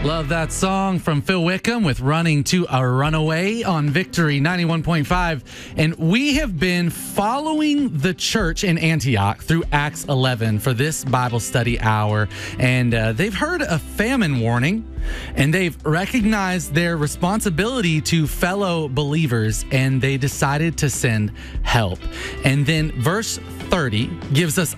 Love that song from Phil Wickham with Running to a Runaway on Victory 91.5. And we have been following the church in Antioch through Acts 11 for this Bible study hour. And they've heard a famine warning, and they've recognized their responsibility to fellow believers, and they decided to send help. And then verse 30 gives us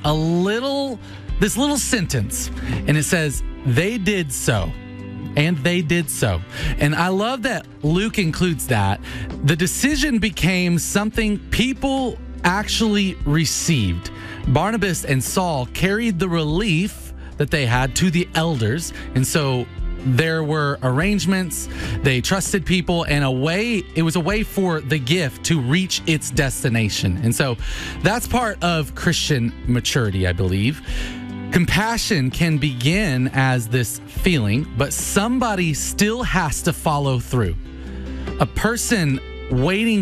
this little sentence, and it says, "They did so." And they did so. And I love that Luke includes that. The decision became something people actually received. Barnabas and Saul carried the relief that they had to the elders. And so there were arrangements. They trusted people, and it was a way for the gift to reach its destination. And so that's part of Christian maturity, I believe. Compassion can begin as this feeling, but somebody still has to follow through. A person waiting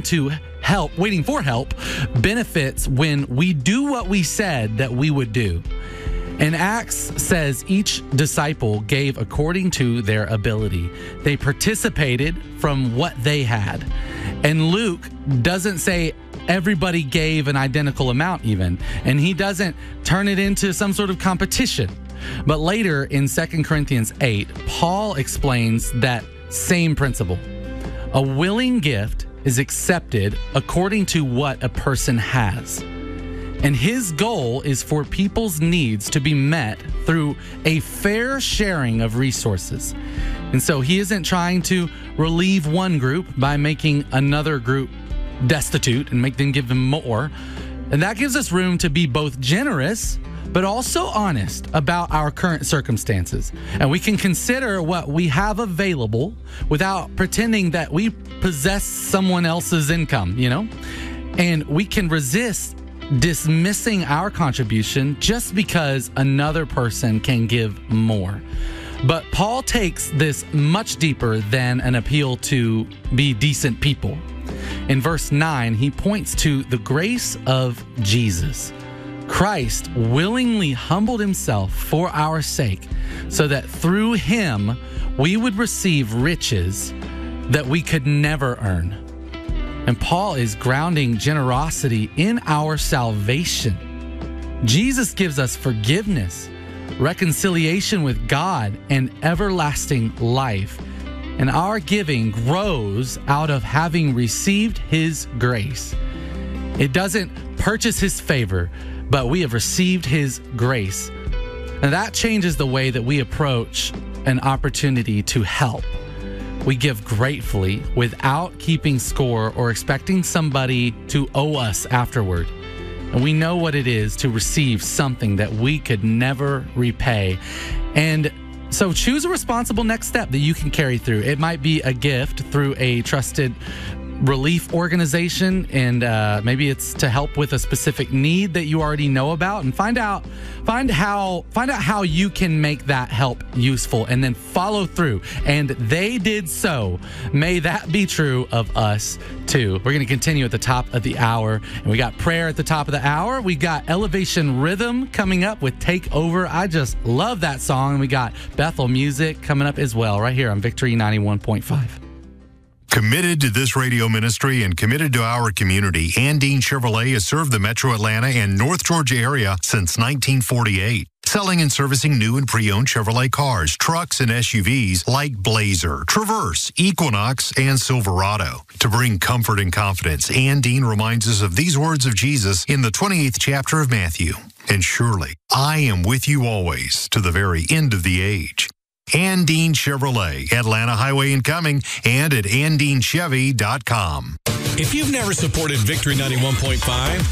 for help benefits when we do what we said that we would do. And Acts says each disciple gave according to their ability. They participated from what they had. And Luke doesn't say everybody gave an identical amount even, and he doesn't turn it into some sort of competition. But later in 2 Corinthians 8, Paul explains that same principle. A willing gift is accepted according to what a person has. And his goal is for people's needs to be met through a fair sharing of resources. And so he isn't trying to relieve one group by making another group destitute and make them give them more. And that gives us room to be both generous, but also honest about our current circumstances. And we can consider what we have available without pretending that we possess someone else's income, And we can resist dismissing our contribution just because another person can give more. But Paul takes this much deeper than an appeal to be decent people. In verse 9, he points to the grace of Jesus. Christ willingly humbled himself for our sake so that through him we would receive riches that we could never earn. And Paul is grounding generosity in our salvation. Jesus gives us forgiveness, reconciliation with God, and everlasting life. And our giving grows out of having received his grace. It doesn't purchase his favor, but we have received his grace. And that changes the way that we approach an opportunity to help. We give gratefully without keeping score or expecting somebody to owe us afterward. And we know what it is to receive something that we could never repay. And so choose a responsible next step that you can carry through. It might be a gift through a trusted relief organization, and maybe it's to help with a specific need that you already know about, and find out how you can make that help useful, and then follow through. And they did so. May that be true of us too. We're going to continue at the top of the hour, and we got prayer at the top of the hour. We got Elevation Rhythm coming up with Take Over. I just love that song. And we got Bethel Music coming up as well right here on Victory 91.5. Committed to this radio ministry and committed to our community, Andine Chevrolet has served the Metro Atlanta and North Georgia area since 1948. Selling and servicing new and pre-owned Chevrolet cars, trucks, and SUVs like Blazer, Traverse, Equinox, and Silverado. To bring comfort and confidence, Andine reminds us of these words of Jesus in the 28th chapter of Matthew. And surely, I am with you always to the very end of the age. Andine Chevrolet, Atlanta Highway and Cumming, and at AndineChevy.com. If you've never supported Victory 91.5,